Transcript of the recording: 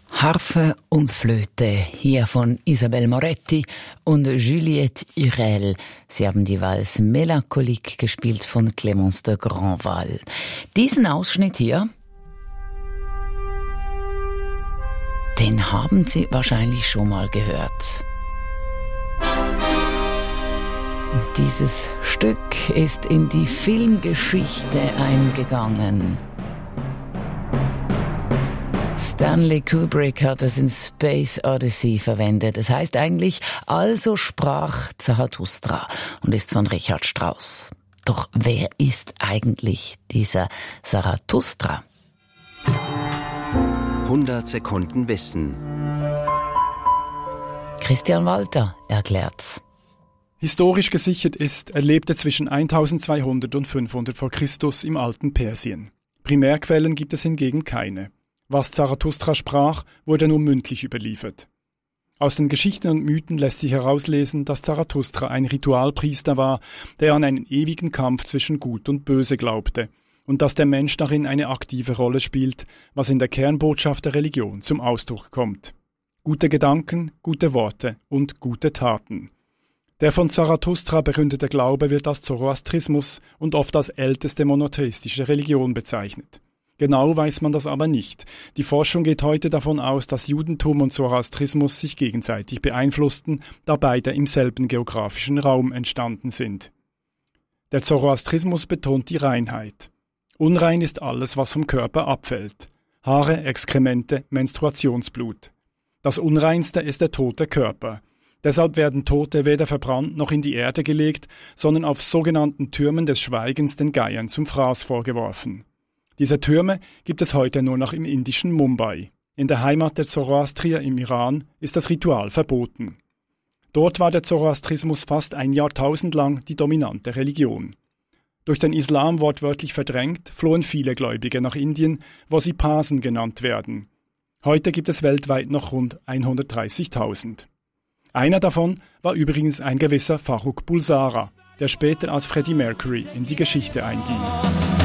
Harfe und Flöte, hier von Isabelle Moretti und Juliette Hurel. Sie haben die Valse Mélancolique gespielt von Clémence de Grandval. Diesen Ausschnitt hier, den haben Sie wahrscheinlich schon mal gehört. Dieses Stück ist in die Filmgeschichte eingegangen. Stanley Kubrick hat es in Space Odyssey verwendet. Es heißt eigentlich "Also sprach Zarathustra" und ist von Richard Strauss. Doch wer ist eigentlich dieser Zarathustra? 100 Sekunden Wissen. Christian Walter erklärt's. Historisch gesichert ist, er lebte zwischen 1200 und 500 vor Christus im alten Persien. Primärquellen gibt es hingegen keine. Was Zarathustra sprach, wurde nur mündlich überliefert. Aus den Geschichten und Mythen lässt sich herauslesen, dass Zarathustra ein Ritualpriester war, der an einen ewigen Kampf zwischen Gut und Böse glaubte und dass der Mensch darin eine aktive Rolle spielt, was in der Kernbotschaft der Religion zum Ausdruck kommt. Gute Gedanken, gute Worte und gute Taten. Der von Zarathustra begründete Glaube wird als Zoroastrismus und oft als älteste monotheistische Religion bezeichnet. Genau weiß man das aber nicht. Die Forschung geht heute davon aus, dass Judentum und Zoroastrismus sich gegenseitig beeinflussten, da beide im selben geografischen Raum entstanden sind. Der Zoroastrismus betont die Reinheit. Unrein ist alles, was vom Körper abfällt. Haare, Exkremente, Menstruationsblut. Das Unreinste ist der tote Körper. Deshalb werden Tote weder verbrannt noch in die Erde gelegt, sondern auf sogenannten Türmen des Schweigens den Geiern zum Fraß vorgeworfen. Diese Türme gibt es heute nur noch im indischen Mumbai. In der Heimat der Zoroastrier im Iran ist das Ritual verboten. Dort war der Zoroastrismus fast ein Jahrtausend lang die dominante Religion. Durch den Islam wortwörtlich verdrängt, flohen viele Gläubige nach Indien, wo sie Parsen genannt werden. Heute gibt es weltweit noch rund 130.000. Einer davon war übrigens ein gewisser Farrukh Bulsara, der später als Freddie Mercury in die Geschichte einging.